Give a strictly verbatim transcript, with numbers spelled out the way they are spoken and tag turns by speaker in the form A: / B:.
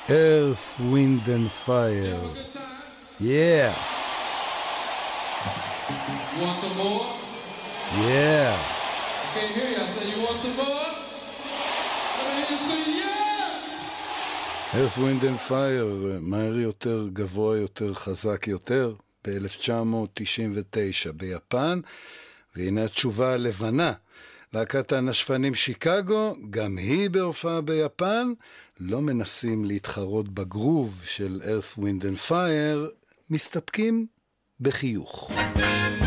A: Earth, Wind and Fire. Yeah.
B: You want some more?
A: Yeah.
B: I can't hear you. I said, you want some more? Let me hear you say, yeah!
A: Earth, Wind and Fire, מהר יותר, גבוה יותר, חזק יותר, ב-אלף תשע מאות תשעים ותשע ביפן, והנה התשובה הלבנה. להקת הנשפנים שיקגו, גם היא בהופעה ביפן, לא מנסים להתחרות בגרוב של Earth, Wind and Fire, מסתפקים בחיוך.